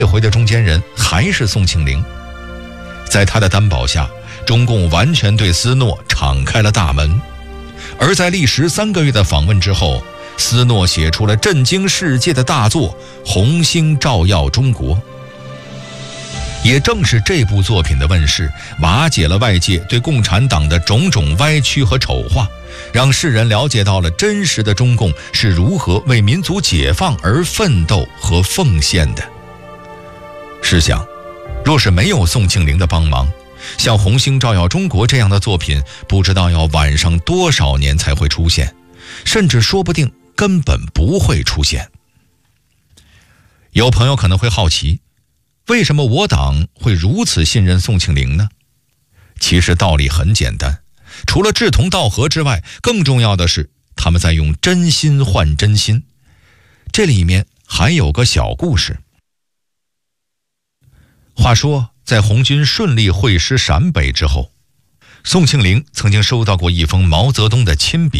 这回的中间人还是宋庆龄。在他的担保下，中共完全对斯诺敞开了大门。而在历时3个月的访问之后，斯诺写出了震惊世界的大作《红星照耀中国》。也正是这部作品的问世，瓦解了外界对共产党的种种歪曲和丑化，让世人了解到了真实的中共是如何为民族解放而奋斗和奉献的。试想，若是没有宋庆龄的帮忙，像《红星照耀中国》这样的作品，不知道要晚上多少年才会出现，甚至说不定根本不会出现。有朋友可能会好奇，为什么我党会如此信任宋庆龄呢？其实道理很简单，除了志同道合之外，更重要的是他们在用真心换真心。这里面还有个小故事。话说，在红军顺利会师陕北之后，宋庆龄曾经收到过一封毛泽东的亲笔